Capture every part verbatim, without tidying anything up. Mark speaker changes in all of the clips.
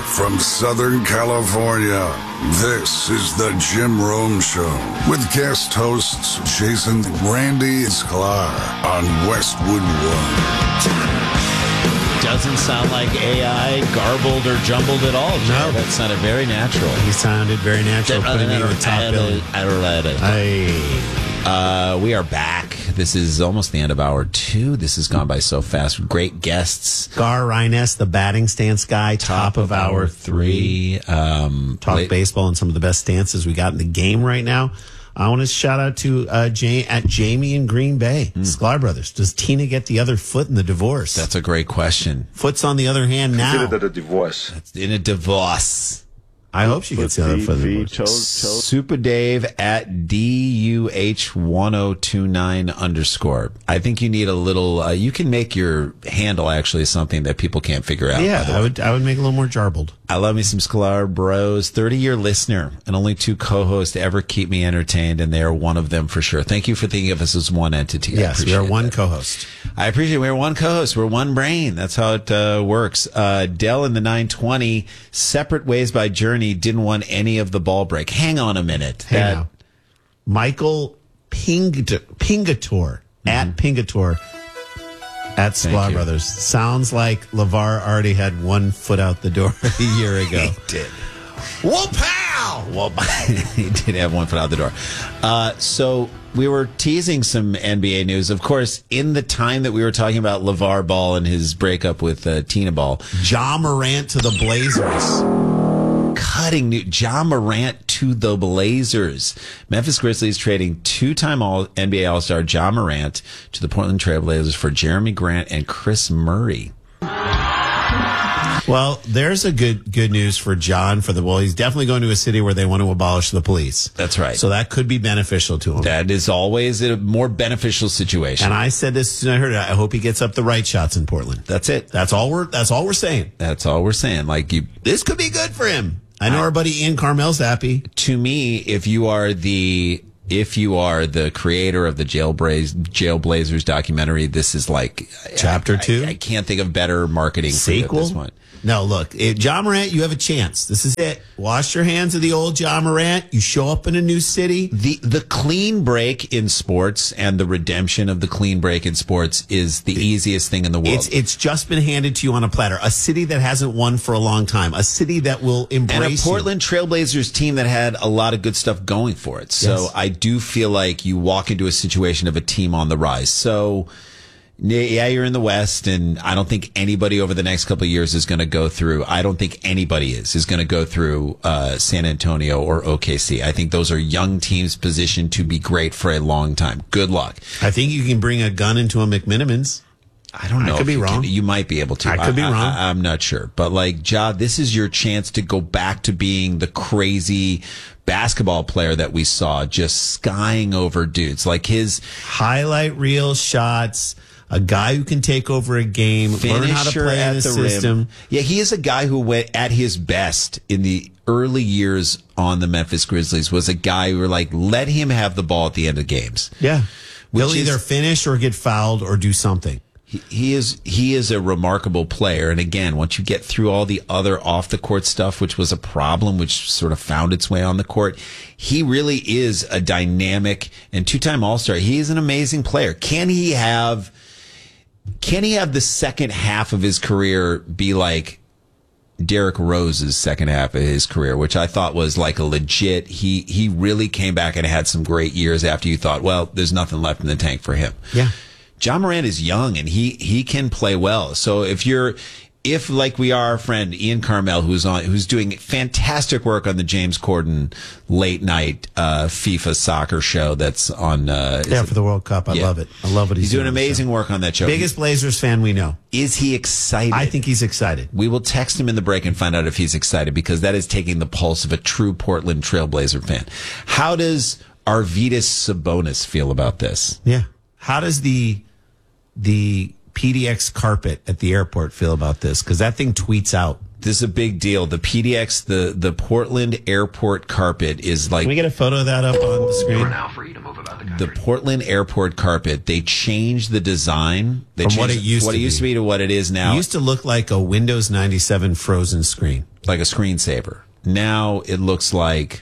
Speaker 1: from Southern California, this is the Jim Rome Show with guest hosts Jason Randy Sklar on Westwood One.
Speaker 2: Doesn't sound like A I garbled or jumbled at all. Jay.
Speaker 3: No.
Speaker 2: That sounded very natural.
Speaker 3: He sounded very natural, putting me in the top billing. Hey.
Speaker 2: Uh, we are back. This is almost the end of hour two. This has gone by so fast. Great guests.
Speaker 3: Gar Ryness, the batting stance guy, top, top of, of hour three.
Speaker 2: three. Um,
Speaker 3: Talk
Speaker 2: late.
Speaker 3: baseball and some of the best stances we got in the game right now. I want to shout out to uh, Jay, at Jamie in Green Bay, mm. Sklar Brothers. Does Tina get the other foot in the divorce?
Speaker 2: That's a great question.
Speaker 3: Foot's on the other hand now.
Speaker 4: Consider that a divorce.
Speaker 2: That's in a divorce.
Speaker 3: I hope she gets the other foot in the divorce.
Speaker 2: Super Dave at D U H one oh two nine underscore. I think you need a little, uh, you can make your handle actually something that people can't figure out.
Speaker 3: Yeah, I would, I would make it a little more jarbled.
Speaker 2: I love me some Sklar Bros. thirty-year listener and only two co-hosts ever keep me entertained, and they are one of them for sure. Thank you for thinking of us as one entity.
Speaker 3: Yes, we are one that. co-host.
Speaker 2: I appreciate it. We're one co-host. We're one brain. That's how it uh, works. Uh, Dell in the nine twenty, separate ways by Journey, didn't want any of the ball break. Hang on a minute.
Speaker 3: Hey
Speaker 2: that,
Speaker 3: now. Michael Pingator, Pingator mm-hmm. at Pingator. At Sklar Brothers. Sounds like LeVar already had one foot out the door a year ago.
Speaker 2: He did. Whoa, pow! Whoa, he did have one foot out the door. Uh, so we were teasing some N B A news. Of course, in the time that we were talking about LeVar Ball and his breakup with uh, Tina Ball.
Speaker 3: Ja Morant to the Blazers.
Speaker 2: Cutting new Ja Morant to the Blazers. Memphis Grizzlies trading two-time all N B A All-Star Ja Morant to the Portland Trail Blazers for Jeremy Grant and Chris Murray.
Speaker 3: Well, there's a good good news for John for the well. He's definitely going to a city where they want to abolish the police.
Speaker 2: That's right.
Speaker 3: So that could be beneficial to him.
Speaker 2: That is always a more beneficial situation.
Speaker 3: And I said this as soon as I heard it. I hope he gets up the right shots in Portland.
Speaker 2: That's it.
Speaker 3: That's all we're. That's all we're saying.
Speaker 2: That's all we're saying. Like you,
Speaker 3: this could be good for him. I know I, our buddy Ian Carmel's happy.
Speaker 2: To me, if you are the if you are the creator of the Jailblaze, Jailblazers documentary, this is like
Speaker 3: chapter
Speaker 2: I,
Speaker 3: two.
Speaker 2: I, I can't think of better marketing
Speaker 3: sequel.
Speaker 2: For this one.
Speaker 3: No, look, it, Ja Morant, you have a chance. This is it. Wash your hands of the old Ja Morant. You show up in a new city.
Speaker 2: The the clean break in sports and the redemption of the clean break in sports is the easiest thing in the world.
Speaker 3: It's it's just been handed to you on a platter. A city that hasn't won for a long time. A city that will embrace
Speaker 2: and a Portland
Speaker 3: you.
Speaker 2: Trailblazers team that had a lot of good stuff going for it. So yes. I do feel like you walk into a situation of a team on the rise. So yeah, you're in the West, and I don't think anybody over the next couple of years is going to go through. I don't think anybody is is going to go through uh, San Antonio or O K C. I think those are young teams positioned to be great for a long time. Good luck.
Speaker 3: I think you can bring a gun into a McMinimans.
Speaker 2: I don't know.
Speaker 3: I could be
Speaker 2: you
Speaker 3: wrong.
Speaker 2: Can, you might be able to.
Speaker 3: I could be
Speaker 2: I,
Speaker 3: wrong.
Speaker 2: I, I'm not sure, but like Ja, this is your chance to go back to being the crazy basketball player that we saw, just skying over dudes. Like his
Speaker 3: highlight reel shots. A guy who can take over a game, learn how to play in the, the system.
Speaker 2: Rim. Yeah, he is a guy who went at his best in the early years on the Memphis Grizzlies, was a guy who were like, let him have the ball at the end of games.
Speaker 3: Yeah. He'll
Speaker 2: is,
Speaker 3: either finish or get fouled or do something.
Speaker 2: He, he is he is a remarkable player. And again, once you get through all the other off the court stuff, which was a problem, which sort of found its way on the court, he really is a dynamic and two-time All-Star. He is an amazing player. Can he have Can he have the second half of his career be like Derrick Rose's second half of his career, which I thought was like a legit, he, he really came back and had some great years after you thought, well, there's nothing left in the tank for him.
Speaker 3: Yeah.
Speaker 2: Ja Morant is young and he, he can play well. So if you're, if like we are our friend Ian Carmel, who's on, who's doing fantastic work on the James Corden late night uh, FIFA soccer show that's on. Uh,
Speaker 3: yeah, for the World Cup. I
Speaker 2: yeah.
Speaker 3: love it. I love what he's,
Speaker 2: he's doing. doing amazing work on that show.
Speaker 3: Biggest Blazers fan we know.
Speaker 2: Is he excited?
Speaker 3: I think he's excited.
Speaker 2: We will text him in the break and find out if he's excited, because that is taking the pulse of a true Portland Trailblazer fan. How does Arvydas Sabonis feel about this?
Speaker 3: Yeah. How does the the P D X carpet at the airport feel about this? Because that thing tweets out.
Speaker 2: This is a big deal. The P D X, the, the Portland airport carpet is like...
Speaker 3: Can we get a photo of that up on the screen?
Speaker 5: You're now free to move about the country.
Speaker 2: the Portland airport carpet, they changed the design. They
Speaker 3: From
Speaker 2: changed
Speaker 3: what it used
Speaker 2: what
Speaker 3: to
Speaker 2: it used
Speaker 3: be.
Speaker 2: to be to what it is now.
Speaker 3: It used to look like a Windows ninety-seven frozen screen.
Speaker 2: Like a screensaver. Now it looks like,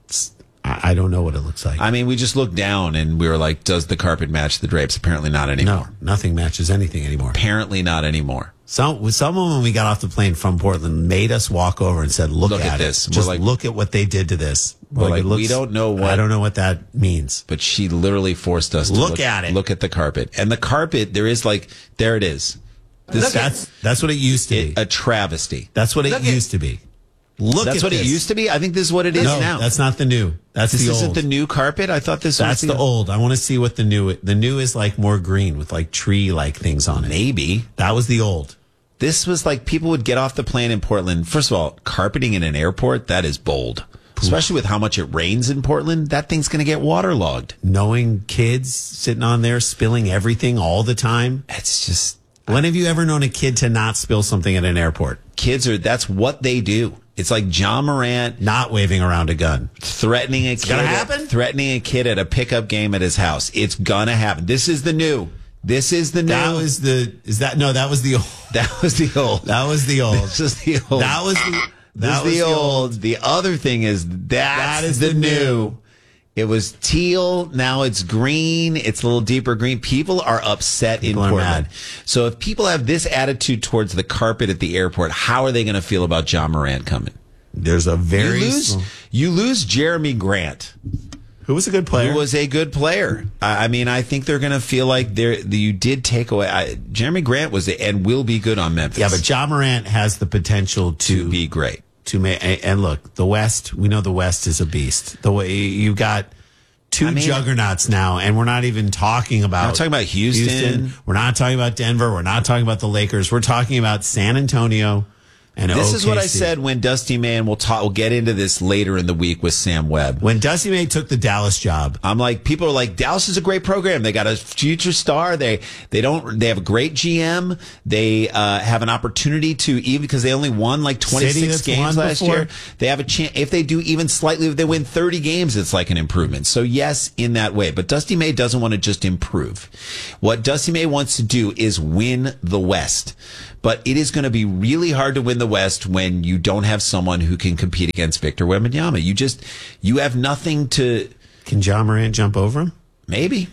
Speaker 3: I, I don't know what it looks like.
Speaker 2: I mean, we just looked down and we were like, does the carpet match the drapes? Apparently not anymore.
Speaker 3: no, nothing matches anything anymore.
Speaker 2: Apparently not anymore.
Speaker 3: Some someone when we got off the plane from Portland made us walk over and said, "Look,
Speaker 2: Look
Speaker 3: at,
Speaker 2: at this."
Speaker 3: it.
Speaker 2: We're
Speaker 3: Just
Speaker 2: like-
Speaker 3: look at what they did to this."
Speaker 2: We're like,
Speaker 3: it
Speaker 2: we don't know what-
Speaker 3: I don't know what that means.
Speaker 2: But she literally forced us to
Speaker 3: Look
Speaker 2: look,
Speaker 3: at it.
Speaker 2: Look at the carpet. And the carpet, there is like, there it is. This
Speaker 3: That's that's what it used to be.
Speaker 2: a travesty.
Speaker 3: That's what it
Speaker 2: Look at-
Speaker 3: used to be. Look
Speaker 2: That's
Speaker 3: at
Speaker 2: what
Speaker 3: this.
Speaker 2: it used to be? I think this is what it is
Speaker 3: No,
Speaker 2: now.
Speaker 3: that's not the new. That's
Speaker 2: This
Speaker 3: the
Speaker 2: isn't
Speaker 3: old.
Speaker 2: the new carpet? I thought this
Speaker 3: That's
Speaker 2: was
Speaker 3: the old. I want to see what the new. The new is like more green with like tree like things on it.
Speaker 2: Maybe.
Speaker 3: That was the old.
Speaker 2: This was like people would get off the plane in Portland. First of all, carpeting in an airport, that is bold. Especially with how much it rains in Portland, that thing's going to get waterlogged.
Speaker 3: Knowing kids sitting on there spilling everything all the time.
Speaker 2: It's just,
Speaker 3: When have you ever known a kid to not spill something at an airport?
Speaker 2: kids are, that's what they do. It's like John Morant
Speaker 3: Not waving around a gun.
Speaker 2: threatening a kid.
Speaker 3: gonna
Speaker 2: at-
Speaker 3: happen?
Speaker 2: Threatening a kid at a pickup game at his house. It's gonna happen. This is the new. This is the new.
Speaker 3: That was the. Is that no? That was the old.
Speaker 2: that was the old.
Speaker 3: That was the old.
Speaker 2: This is the old.
Speaker 3: That was the.
Speaker 2: This
Speaker 3: That
Speaker 2: is
Speaker 3: was
Speaker 2: the old. The other thing is that's
Speaker 3: That is
Speaker 2: the,
Speaker 3: the
Speaker 2: new.
Speaker 3: new.
Speaker 2: It was teal. Now it's green. It's a little deeper green. People are upset
Speaker 3: People
Speaker 2: in
Speaker 3: are
Speaker 2: Portland.
Speaker 3: mad.
Speaker 2: So if people have this attitude towards the carpet at the airport, how are they going to feel about John Morant coming?
Speaker 3: There's a
Speaker 2: You
Speaker 3: very.
Speaker 2: lose. You lose Jeremy Grant,
Speaker 3: Who was a good player?
Speaker 2: who was a good player. I I mean, I think they're going to feel like they're you did take away. I, Jeremy Grant was and will be good on Memphis.
Speaker 3: yeah, but John Morant has the potential to
Speaker 2: to be great.
Speaker 3: to make. And look, the West. We know the West is a beast. The way you got two
Speaker 2: I mean-
Speaker 3: juggernauts now, and we're not even talking about.
Speaker 2: We're not talking about Houston.
Speaker 3: We're not talking about Denver. We're not talking about the Lakers. We're talking about San Antonio. And
Speaker 2: This
Speaker 3: O
Speaker 2: is
Speaker 3: K C.
Speaker 2: what I said when Dusty May, and we'll talk. We'll get into this later in the week with Sam Webb.
Speaker 3: When Dusty May took the Dallas job.
Speaker 2: I'm like, people are like, Dallas is a great program. They got a future star. They they don't. They have a great G M. They uh, have an opportunity to even because they only won like
Speaker 3: City
Speaker 2: twenty-six
Speaker 3: that's
Speaker 2: games
Speaker 3: won
Speaker 2: last
Speaker 3: before.
Speaker 2: year. They have a chance if they do even slightly. If they win thirty games, it's like an improvement. So yes, in that way. But Dusty May doesn't want to just improve. What Dusty May wants to do is win the West. But it is going to be really hard to win the West when you don't have someone who can compete against Victor Wembanyama. You just you have nothing to.
Speaker 3: Can John Morant jump over him?
Speaker 2: Maybe.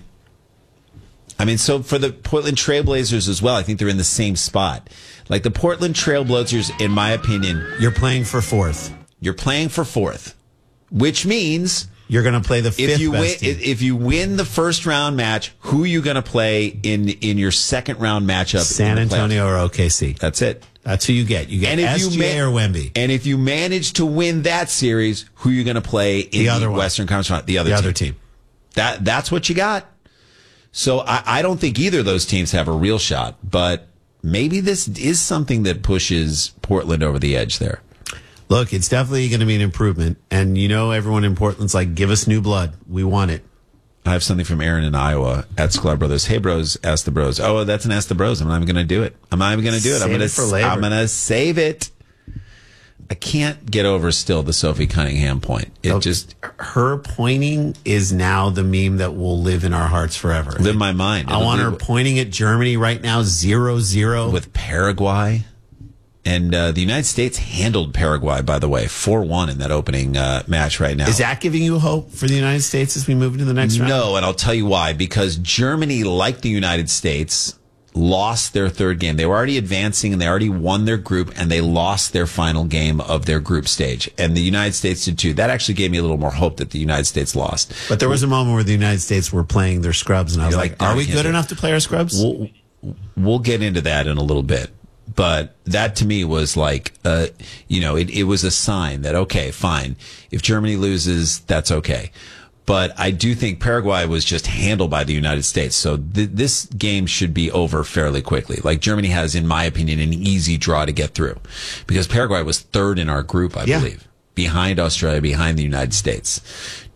Speaker 2: I mean, so for the Portland Trailblazers as well, I think they're in the same spot. Like the Portland Trailblazers, in my opinion,
Speaker 3: You're playing for fourth.
Speaker 2: you're playing for fourth, which means
Speaker 3: You're going to play the fifth
Speaker 2: if you win,
Speaker 3: best team.
Speaker 2: if you win the first round match, who are you going to play in in your second round matchup?
Speaker 3: San
Speaker 2: in the playoffs?
Speaker 3: Antonio or O K C.
Speaker 2: That's it.
Speaker 3: That's who you get. You get
Speaker 2: And if
Speaker 3: S
Speaker 2: you
Speaker 3: G A
Speaker 2: ma-
Speaker 3: or Wemby.
Speaker 2: And if you manage to win that series, who are you going to play in
Speaker 3: The
Speaker 2: the,
Speaker 3: other one.
Speaker 2: Western Conference Final? The other
Speaker 3: The
Speaker 2: team.
Speaker 3: other team.
Speaker 2: That that's what you got. So I, I don't think either of those teams have a real shot, but maybe this is something that pushes Portland over the edge there.
Speaker 3: Look, it's definitely going to be an improvement. And you know, everyone in Portland's like, give us new blood. We want it.
Speaker 2: I have something from Aaron in Iowa at Sklar Brothers. Hey, bros, ask the bros. Oh, that's an ask the bros. I'm not even going to do it. I'm not even going to do it. I'm
Speaker 3: Save
Speaker 2: going
Speaker 3: it for later.
Speaker 2: I'm going to save it. I can't get over still the Sophie Cunningham point. It
Speaker 3: Okay.
Speaker 2: just
Speaker 3: Her pointing is now the meme that will live in our hearts forever.
Speaker 2: lived in my mind.
Speaker 3: I
Speaker 2: It'll
Speaker 3: want
Speaker 2: be
Speaker 3: her pointing at Germany right now, zero zero.
Speaker 2: with Paraguay. And uh, the United States handled Paraguay, by the way, four one in that opening uh, match right now.
Speaker 3: Is that giving you hope for the United States as we move into the next round?
Speaker 2: No, and I'll tell you why. Because Germany, like the United States, lost their third game. They were already advancing and they already won their group, and they lost their final game of their group stage. And the United States did too. That actually gave me a little more hope that the United States lost.
Speaker 3: But there was a moment where the United States were playing their scrubs, and I was
Speaker 2: You're
Speaker 3: like,
Speaker 2: like, no,
Speaker 3: are
Speaker 2: I
Speaker 3: we
Speaker 2: can't
Speaker 3: good
Speaker 2: do it.
Speaker 3: enough to play our scrubs?
Speaker 2: We'll, we'll get into that in a little bit. But that to me was like, uh, you know, it, it was a sign that, okay, fine. If Germany loses, that's okay. But I do think Paraguay was just handled by the United States. So th- this game should be over fairly quickly. Like Germany has, in my opinion, an easy draw to get through because Paraguay was third in our group, I
Speaker 3: Yeah.
Speaker 2: believe, behind Australia, behind the United States.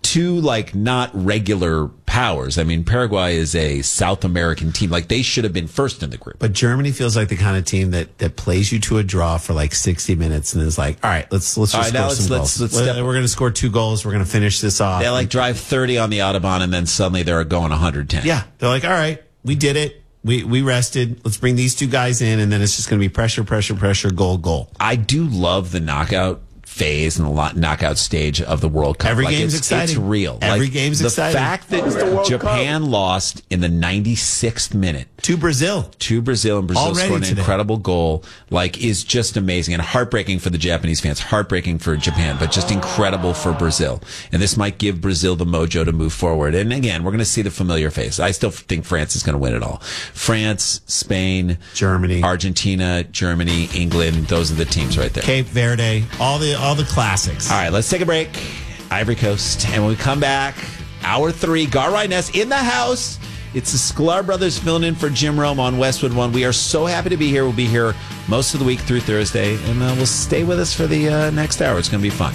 Speaker 2: two like not regular powers. I mean, Paraguay is a South American team. Like they should have been first in the group.
Speaker 3: But Germany feels like the kind of team that, that plays you to a draw for like sixty minutes and is like, all right, let's let's just
Speaker 2: All right,
Speaker 3: score
Speaker 2: now let's-
Speaker 3: some
Speaker 2: let's-
Speaker 3: goals.
Speaker 2: let's step-
Speaker 3: We're going to score two goals. We're going to finish this off.
Speaker 2: They like drive thirty on the Autobahn and then suddenly they're going one hundred ten.
Speaker 3: Yeah, they're like, all right, we did it. We we rested. Let's bring these two guys in, and then it's just going to be pressure, pressure, pressure, goal, goal.
Speaker 2: I do love the knockout phase and the lo- knockout stage of the World Cup.
Speaker 3: Every
Speaker 2: like
Speaker 3: game's
Speaker 2: it's,
Speaker 3: exciting.
Speaker 2: It's real.
Speaker 3: Every
Speaker 2: like,
Speaker 3: game's
Speaker 2: the
Speaker 3: exciting.
Speaker 2: The fact that Japan lost in the ninety-sixth minute
Speaker 3: To Brazil.
Speaker 2: to Brazil and Brazil
Speaker 3: Already
Speaker 2: scored an
Speaker 3: today.
Speaker 2: incredible goal, like, is just amazing and heartbreaking for the Japanese fans, heartbreaking for Japan, but just incredible for Brazil. And this might give Brazil the mojo to move forward. And again, we're going to see the familiar face. I still think France is going to win it all. France, Spain,
Speaker 3: Germany.
Speaker 2: Argentina, Germany, England. Those are the teams right there.
Speaker 3: Cape Verde, all the all the classics.
Speaker 2: All right, let's take a break. Ivory Coast. And when we come back, hour three, Gar Ryness in the house. It's the Sklar Brothers filling in for Jim Rome on Westwood One. We are so happy to be here. We'll be here most of the week through Thursday, and uh, we'll stay with us for the uh, next hour. It's going to be fun.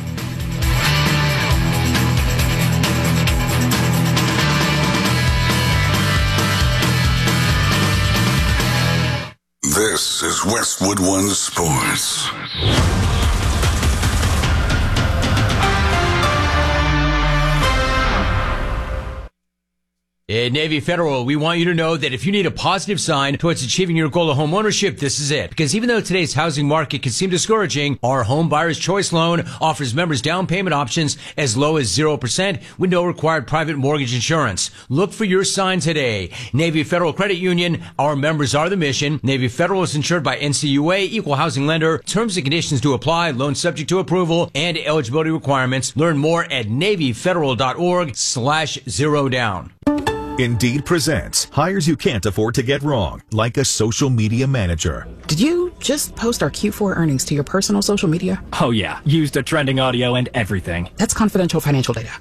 Speaker 1: This is Westwood One Sports.
Speaker 4: At Navy Federal, we want you to know that if you need a positive sign towards achieving your goal of home ownership, this is it. Because even though today's housing market can seem discouraging, our Home Buyer's Choice Loan offers members down payment options as low as zero percent with no required private mortgage insurance. Look for your sign today. Navy Federal Credit Union, our members are the mission. Navy Federal is insured by N C U A, equal housing lender. Terms and conditions to apply, loan subject to approval, and eligibility requirements. Learn more at NavyFederal.org slash zero down.
Speaker 5: Indeed presents hires you can't afford to get wrong, like a social media manager.
Speaker 6: Did you just post our Q four earnings to your personal social media?
Speaker 7: Oh yeah, used a trending audio and everything.
Speaker 6: That's confidential financial data.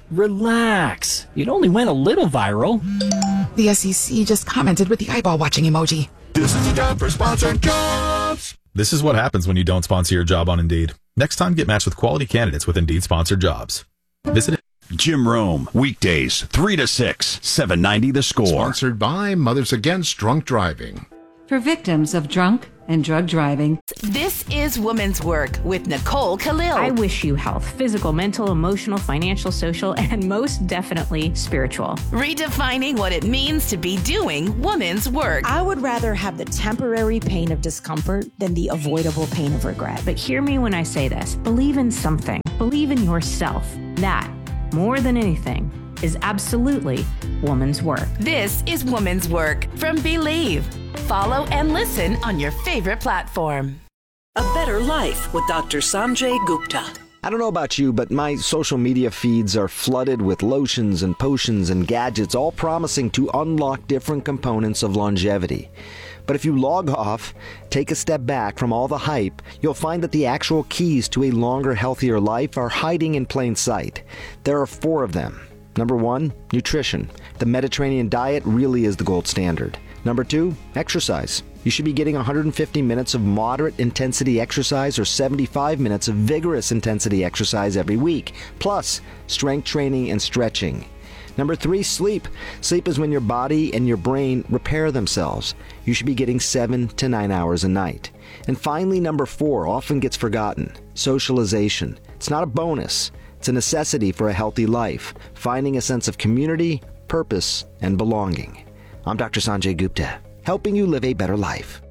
Speaker 7: Relax. It only went a little viral.
Speaker 6: The S E C just commented with the eyeball watching emoji.
Speaker 5: This is the time for sponsored jobs. This is what happens when you don't sponsor your job on Indeed. Next time, get matched with quality candidates with Indeed sponsored jobs. Visit
Speaker 8: Jim Rome, weekdays, three to six, seven ninety The Score.
Speaker 9: Sponsored by Mothers Against Drunk Driving.
Speaker 10: For victims of drunk and drug driving.
Speaker 11: This is Woman's Work with Nicole Khalil.
Speaker 12: I wish you health, physical, mental, emotional, financial, social, and most definitely spiritual.
Speaker 11: Redefining what it means to be doing woman's work.
Speaker 13: I would rather have the temporary pain of discomfort than the avoidable pain of regret.
Speaker 12: But hear me when I say this. Believe in something. Believe in yourself. That, more than anything, is absolutely woman's work.
Speaker 11: This is Woman's Work from Believe. Follow and listen on your favorite platform.
Speaker 14: A Better Life with Doctor Sanjay Gupta.
Speaker 15: I don't know about you, but my social media feeds are flooded with lotions and potions and gadgets, all promising to unlock different components of longevity. But if you log off, take a step back from all the hype, you'll find that the actual keys to a longer, healthier life are hiding in plain sight. There are four of them. Number one, nutrition. The Mediterranean diet really is the gold standard. Number two, exercise. You should be getting one hundred fifty minutes of moderate intensity exercise or seventy-five minutes of vigorous intensity exercise every week, plus strength training and stretching. Number three, sleep. Sleep is when your body and your brain repair themselves. You should be getting seven to nine hours a night. And finally, number four, often gets forgotten, socialization. It's not a bonus. It's a necessity for a healthy life, finding a sense of community, purpose, and belonging. I'm Doctor Sanjay Gupta, helping you live a better life.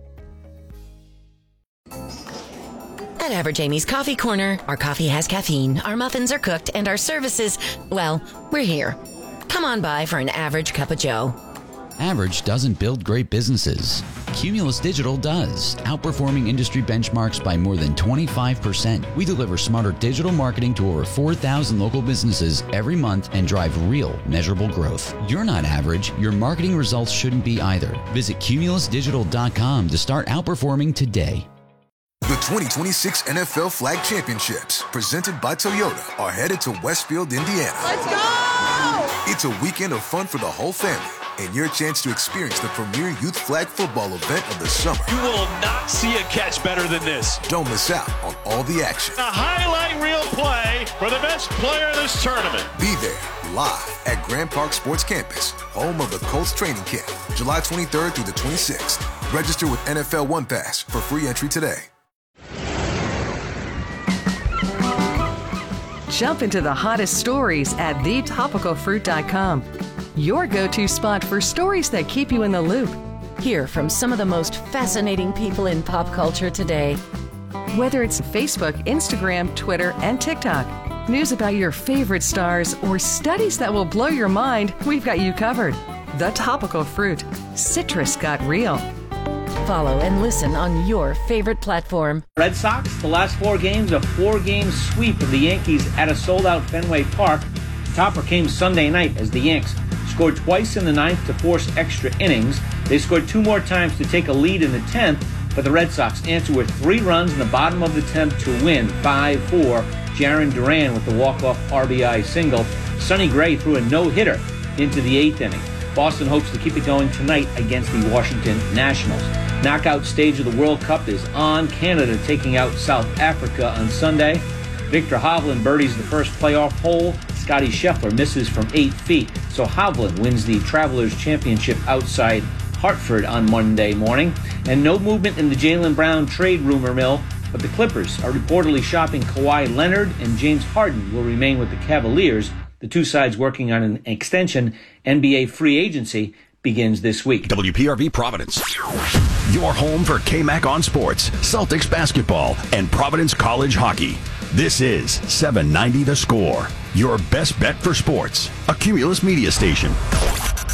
Speaker 16: At Average Amy's Coffee Corner, our coffee has caffeine, our muffins are cooked, and our services, well, we're here. Come on by for an average cup of joe.
Speaker 17: Average doesn't build great businesses. Cumulus Digital does, outperforming industry benchmarks by more than twenty-five percent. We deliver smarter digital marketing to over four thousand local businesses every month and drive real, measurable growth. You're not average. Your marketing results shouldn't be either. Visit Cumulus Digital dot com to start outperforming today.
Speaker 18: The twenty twenty-six N F L Flag Championships, presented by Toyota, are headed to Westfield, Indiana.
Speaker 19: Let's go!
Speaker 18: It's a weekend of fun for the whole family, and your chance to experience the premier youth flag football event of the summer.
Speaker 19: You will not see a catch better than this.
Speaker 18: Don't miss out on all the action.
Speaker 19: A highlight reel play for the best player of this tournament.
Speaker 18: Be there live at Grand Park Sports Campus, home of the Colts training camp, July twenty-third through the twenty-sixth. Register with N F L One Pass for free entry today.
Speaker 20: Jump into the hottest stories at the topical fruit dot com. Your go-to spot for stories that keep you in the loop.
Speaker 16: Hear from some of the most fascinating people in pop culture today.
Speaker 20: Whether it's Facebook, Instagram, Twitter, and TikTok, news about your favorite stars, or studies that will blow your mind, we've got you covered. The Topical Fruit. Citrus got real.
Speaker 16: Follow and listen on your favorite platform.
Speaker 21: Red Sox, the last four games, a four-game sweep of the Yankees at a sold-out Fenway Park. The topper came Sunday night as the Yanks scored twice in the ninth to force extra innings. They scored two more times to take a lead in the tenth, but the Red Sox answered with three runs in the bottom of the tenth to win five four. Jarren Duran with the walk-off R B I single. Sonny Gray threw a no-hitter into the eighth inning. Boston hopes to keep it going tonight against the Washington Nationals. Knockout stage of the World Cup is on. Canada taking out South Africa on Sunday. Victor Hovland birdies the first playoff hole. Scotty Scheffler misses from eight feet. So Hovland wins the Travelers Championship outside Hartford on Monday morning. And no movement in the Jaylen Brown trade rumor mill, but the Clippers are reportedly shopping Kawhi Leonard, and James Harden will remain with the Cavaliers. The two sides working on an extension. N B A free agency begins this week.
Speaker 8: W P R V Providence. Your home for K-Mac on Sports, Celtics basketball, and Providence College hockey. This is seven ninety The Score, your best bet for sports. A Cumulus media station.